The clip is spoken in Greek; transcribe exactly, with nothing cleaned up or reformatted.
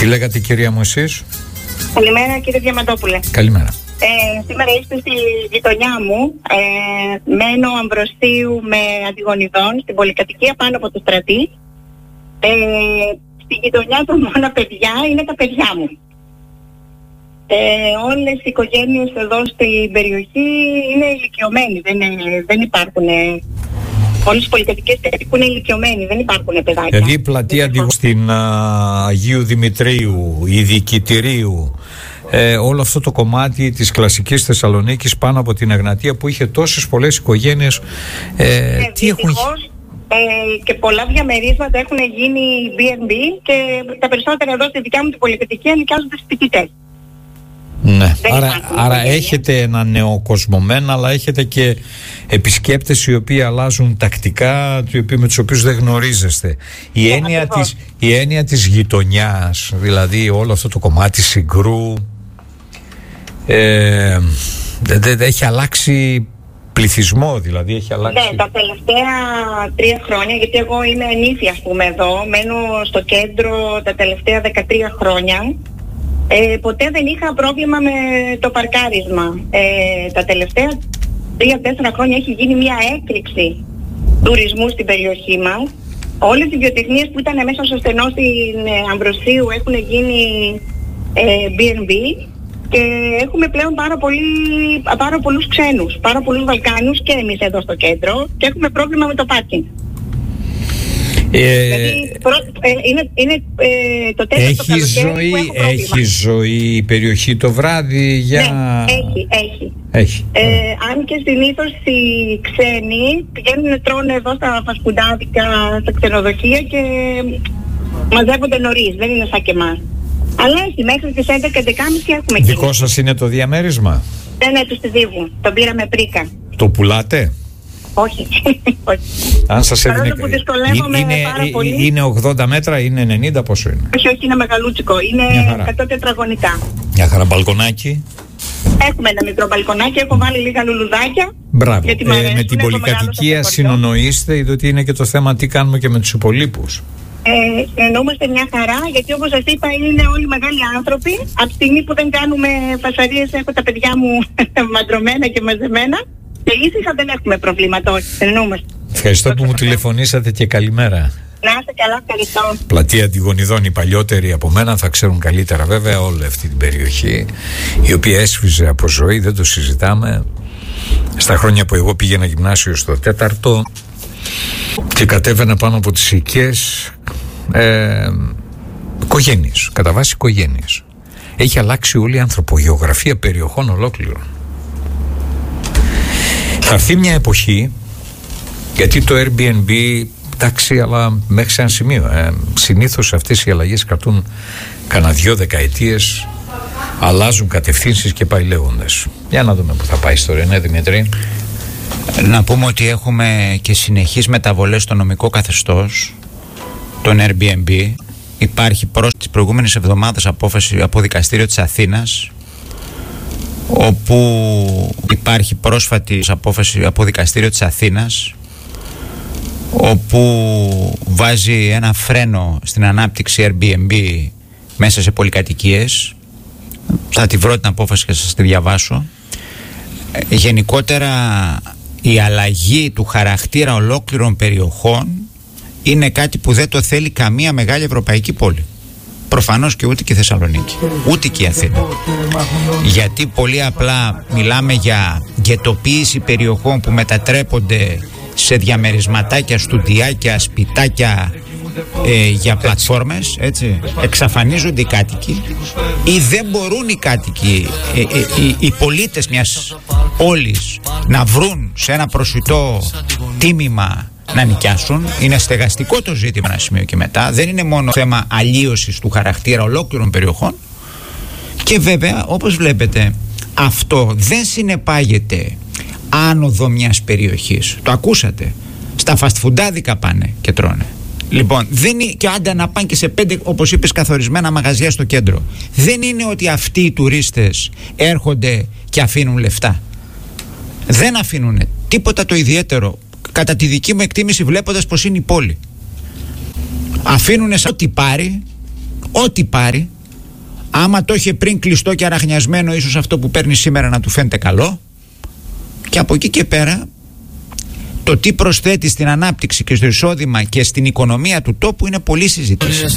Τι λέγατε, κυρία μου, εσείς? Καλημέρα, κύριε Διαμαντόπουλε. Καλημέρα. Ε, σήμερα είστε στη γειτονιά μου. Ε, μένω Αμβροσίου με Αντιγονιδών, στην πολυκατοικία πάνω από το Στρατή. Ε, στη γειτονιά των μόνα παιδιά είναι τα παιδιά μου. Ε, όλες οι οικογένειες εδώ στην περιοχή είναι ηλικιωμένοι, δεν, δεν υπάρχουν. Όλες οι πολυκατοικίες είναι ηλικιωμένοι, δεν υπάρχουν παιδάκια. Δηλαδή η πλατεία Αντιγονίδων στην α, Αγίου Δημητρίου, η Διοικητηρίου, ε, όλο αυτό το κομμάτι της κλασικής Θεσσαλονίκης πάνω από την Εγνατία που είχε τόσες πολλές οικογένειες, ε, ε, τι έχουν γίνει. Ε, και πολλά διαμερίσματα έχουν γίνει μπι εν μπι και τα περισσότερα εδώ στη δικιά μου την πολυκατοικία νοικιάζονται στους φοιτητές. Ναι, άρα, άρα έχετε ένα νεοκοσμωμένο, αλλά έχετε και επισκέπτες οι οποίοι αλλάζουν τακτικά, με τους οποίους δεν γνωρίζεστε. Η, yeah, έννοια της, η έννοια της γειτονιάς, δηλαδή όλο αυτό το κομμάτι συγκρού, ε, δεν δε, δε, έχει αλλάξει πληθυσμό, δηλαδή έχει αλλάξει. Ναι, τα τελευταία τρία χρόνια, γιατί εγώ είμαι ενήλικη, ας πούμε, εδώ, μένω στο κέντρο τα τελευταία δεκατρία χρόνια. Ε, ποτέ δεν είχα πρόβλημα με το παρκάρισμα. Ε, τα τελευταία τρία τέσσερα χρόνια έχει γίνει μια έκρηξη τουρισμού στην περιοχή μας. Όλες οι βιοτεχνίες που ήταν μέσα στο στενό στην ε, Αμβροσίου έχουν γίνει ε, μπι εν μπι και έχουμε πλέον πάρα, πολύ, πάρα πολλούς ξένους, πάρα πολλούς Βαλκάνους και εμείς εδώ στο κέντρο και έχουμε πρόβλημα με το πάρκινγκ. Ε, δηλαδή, προ, ε, είναι, είναι ε, το τέταρτο έχει ζωή, που έχω έχει ζωή η περιοχή το βράδυ για... Ναι, έχει, έχει. έχει. Ε, αν και συνήθως οι ξένοι πηγαίνουν, τρώνε εδώ στα φασκουντάδικα, στα ξενοδοχεία και μαζεύονται νωρίς, δεν είναι σαν και εμάς. Αλλά έχει, μέχρι τις έντεκα έντεκα και μισή έχουμε εκεί. Δικό σας είναι το διαμέρισμα? Δεν είναι του Στιδίβου, τον πήραμε πρίκα. Το πουλάτε? Όχι. Αν σας έδινε... Είναι, είναι, είναι ογδόντα μέτρα, είναι ενενήντα, πόσο είναι? Όχι, όχι, είναι μεγαλούτσικο. Είναι εκατό τετραγωνικά. Μια χαρά. Μπαλκονάκι? Έχουμε ένα μικρό μπαλκονάκι, έχω βάλει λίγα λουλουδάκια. Μπράβο. Ε, με την πολυκατοικία συνονοείστε, διότι είναι και το θέμα τι κάνουμε και με τους υπολείπους. Ε, συνεννοούμαστε μια χαρά, γιατί όπως σας είπα είναι όλοι μεγάλοι άνθρωποι. Από τη στιγμή που δεν κάνουμε φασαρίες, έχω τα παιδιά μου μαντρωμένα και μαζεμένα. Και ήσυχα, δεν έχουμε προβλήματα, όχι, συνεννοούμαστε. Ευχαριστώ που μου τηλεφωνήσατε και καλημέρα. Να είστε καλά, ευχαριστώ. Πλατεία Αντιγονιδών, οι παλιότεροι από μένα θα ξέρουν καλύτερα βέβαια όλη αυτή την περιοχή, η οποία έσφιζε από ζωή, δεν το συζητάμε. Στα χρόνια που εγώ πήγαινα γυμνάσιο στο τέταρτο και κατέβαινα πάνω από τις οικίες, ε, οικογένειες, κατά βάση οικογένειες. Έχει αλλάξει όλη η ανθρωπογεωγραφία περιοχών ολόκληρων. Θα έρθει μια εποχή, γιατί το Airbnb, εντάξει, αλλά μέχρι σε ένα σημείο, ε, συνήθως αυτές οι αλλαγές κρατούν κανένα δυο δεκαετίες, αλλάζουν κατευθύνσεις και πάει λέγοντας. Για να δούμε που θα πάει η ιστορία, ναι Δημήτρη? Να πούμε ότι έχουμε και συνεχείς μεταβολές στο νομικό καθεστώς των Airbnb. Υπάρχει προς τις προηγούμενες εβδομάδες απόφαση από δικαστήριο της Αθήνας, όπου υπάρχει πρόσφατη απόφαση από δικαστήριο της Αθήνας, όπου βάζει ένα φρένο στην ανάπτυξη Airbnb μέσα σε πολυκατοικίες. Θα τη βρω την απόφαση και σας τη διαβάσω. Γενικότερα η αλλαγή του χαρακτήρα ολόκληρων περιοχών είναι κάτι που δεν το θέλει καμία μεγάλη ευρωπαϊκή πόλη. Προφανώς και ούτε και η Θεσσαλονίκη, ούτε και η Αθήνα. Γιατί πολύ απλά μιλάμε για γετοποίηση περιοχών που μετατρέπονται σε διαμερισματάκια, στουντιάκια, σπιτάκια, ε, για πλατφόρμες, έτσι. Εξαφανίζονται οι κάτοικοι ή δεν μπορούν οι κάτοικοι, ε, ε, οι, οι πολίτες μιας πόλης να βρουν σε ένα προσιτό τίμημα να νοικιάσουν. Είναι στεγαστικό το ζήτημα ένα σημείο και μετά. Δεν είναι μόνο θέμα αλλίωσης του χαρακτήρα ολόκληρων περιοχών. Και βέβαια, όπως βλέπετε, αυτό δεν συνεπάγεται άνοδο μιας περιοχής. Το ακούσατε. Στα φαστφουντάδικα πάνε και τρώνε. Λοιπόν, δεν είναι, και άντε να πάνε και σε πέντε, όπως είπες, καθορισμένα μαγαζιά στο κέντρο. Δεν είναι ότι αυτοί οι τουρίστες έρχονται και αφήνουν λεφτά. Δεν αφήνουν τίποτα το ιδιαίτερο, κατά τη δική μου εκτίμηση, βλέποντας πως είναι η πόλη. Αφήνουν σε ό,τι πάρει, ό,τι πάρει, άμα το είχε πριν κλειστό και αραχνιασμένο, ίσως αυτό που παίρνει σήμερα να του φαίνεται καλό, και από εκεί και πέρα το τι προσθέτει στην ανάπτυξη και στο εισόδημα και στην οικονομία του τόπου είναι πολύ συζήτηση.